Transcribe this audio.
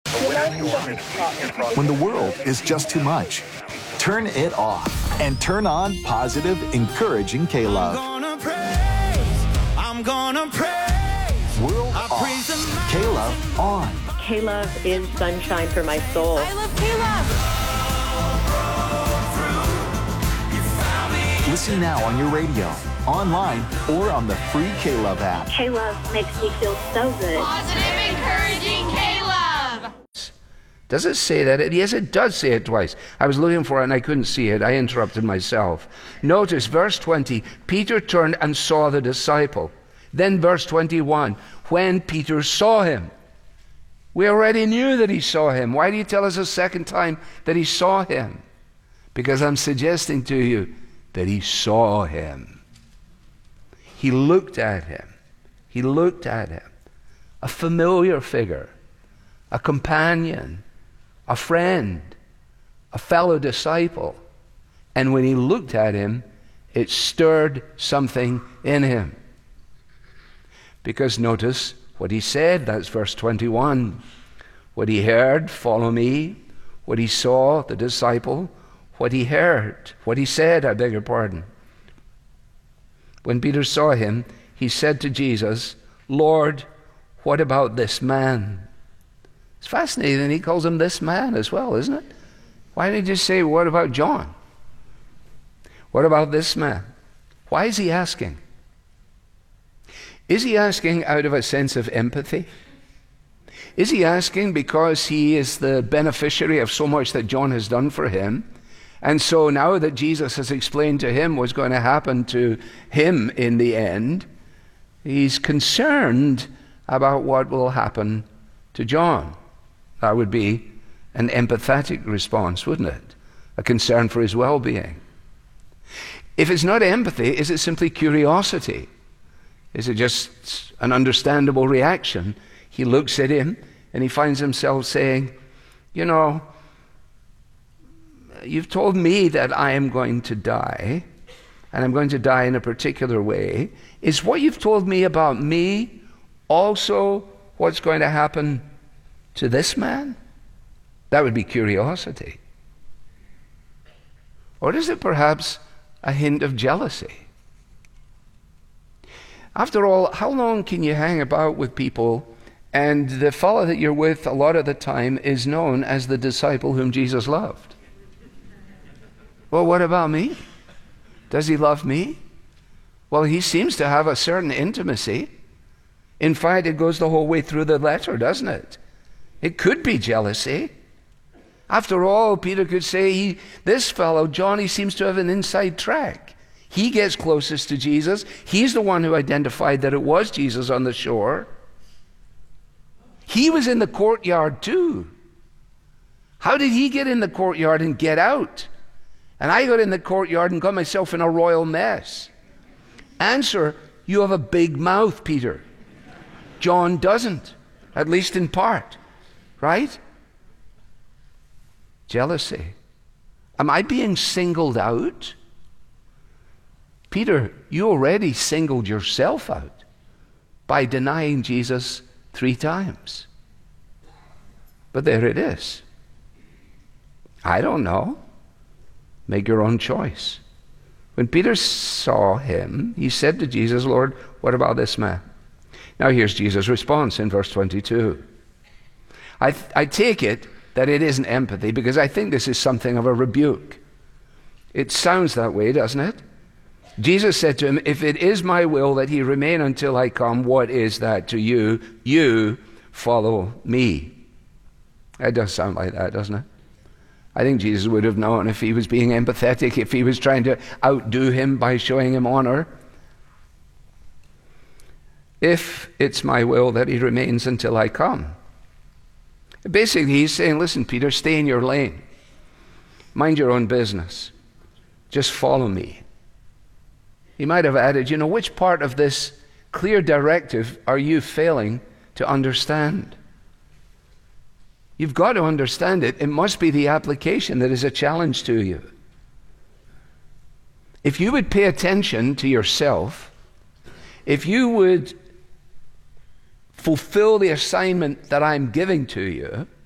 When the world is just too much, turn it off and turn on positive, encouraging K-Love. I'm gonna praise. World off, K-Love on. K-Love is sunshine for my soul. I love K-Love. Listen now on your radio, online, or on the free K-Love app. K-Love makes me feel so good. Positive, encouraging K-Love. Does it say that? Yes, it does say it twice. I was looking for it and I couldn't see it. I interrupted myself. Notice verse 20, Peter turned and saw the disciple. Then verse 21, when Peter saw him. We already knew that he saw him. Why do you tell us a second time that he saw him? Because I'm suggesting to you that he saw him. He looked at him. He looked at him. A familiar figure, a companion, a friend, a fellow disciple. And when he looked at him, it stirred something in him. Because notice what he said, that's verse 21. What he heard, follow me. What he saw, the disciple. What he heard, what he said, I beg your pardon. When Peter saw him, he said to Jesus, Lord, what about this man? It's fascinating, he calls him this man as well, isn't it? Why didn't he just say, what about John? What about this man? Why is he asking? Is he asking out of a sense of empathy? Is he asking because he is the beneficiary of so much that John has done for him? And so now that Jesus has explained to him what's going to happen to him in the end, he's concerned about what will happen to John. That would be an empathetic response, wouldn't it? A concern for his well-being. If it's not empathy, is it simply curiosity? Is it just an understandable reaction? He looks at him and he finds himself saying, you know, you've told me that I am going to die, and I'm going to die in a particular way. Is what you've told me about me also what's going to happen to this man? That would be curiosity. Or is it perhaps a hint of jealousy? After all, how long can you hang about with people and the fellow that you're with a lot of the time is known as the disciple whom Jesus loved? Well, what about me? Does he love me? Well, he seems to have a certain intimacy. In fact, it goes the whole way through the letter, doesn't it? It could be jealousy. After all, Peter could say, this fellow, John, he seems to have an inside track. He gets closest to Jesus. He's the one who identified that it was Jesus on the shore. He was in the courtyard too. How did he get in the courtyard and get out? And I got in the courtyard and got myself in a royal mess. Answer, you have a big mouth, Peter. John doesn't, at least in part, right? Jealousy. Am I being singled out? Peter, you already singled yourself out by denying Jesus 3 times. But there it is. I don't know. Make your own choice. When Peter saw him, he said to Jesus, Lord, what about this man? Now here's Jesus' response in verse 22. I take it that it isn't empathy because I think this is something of a rebuke. It sounds that way, doesn't it? Jesus said to him, if it is my will that he remain until I come, what is that to you? You follow me. It does sound like that, doesn't it? I think Jesus would have known if he was being empathetic, if he was trying to outdo him by showing him honor. If it's my will that he remains until I come. Basically, he's saying, listen, Peter, stay in your lane. Mind your own business. Just follow me. He might have added, which part of this clear directive are you failing to understand? You've got to understand it. It must be the application that is a challenge to you. If you would pay attention to yourself, if you would fulfill the assignment that I'm giving to you,